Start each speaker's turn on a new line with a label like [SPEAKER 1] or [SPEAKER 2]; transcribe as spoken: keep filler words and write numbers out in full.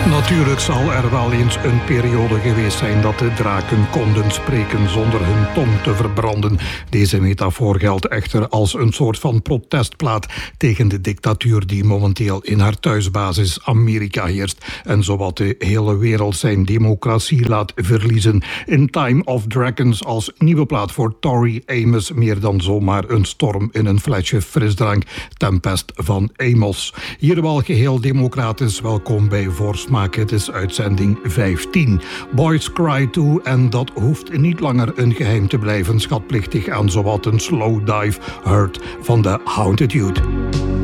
[SPEAKER 1] Natuurlijk zal er wel eens een periode geweest zijn dat de draken konden spreken zonder hun tong te verbranden. Deze metafoor geldt echter als een soort van protestplaat tegen de dictatuur die momenteel in haar thuisbasis Amerika heerst en zowat de hele wereld zijn democratie laat verliezen. In Time of Dragons als nieuwe plaat voor Tori Amos, meer dan zomaar een storm in een flesje frisdrank, Tempest van Amos. Hier wel geheel democratisch, welkom bij Voorsmaak. Het is uitzending vijftien. Boys Cry Too, en dat hoeft niet langer een geheim te blijven, schatplichtig aan zowat een slow dive Hurt van de Haunted Youth.